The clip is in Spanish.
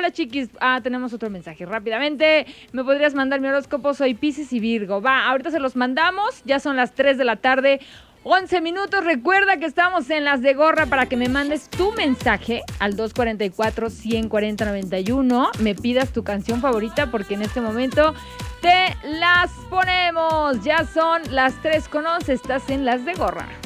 Hola, chiquis. Tenemos otro mensaje. Rápidamente, ¿me podrías mandar mi horóscopo? Soy Piscis y Virgo. Ahorita se los mandamos. Ya son las 3 de la tarde. 11 minutos. Recuerda que estamos en Las de Gorra para que me mandes tu mensaje al 244-140-91. Me pidas tu canción favorita porque en este momento te las ponemos. Ya son las 3:11. Estás en Las de Gorra.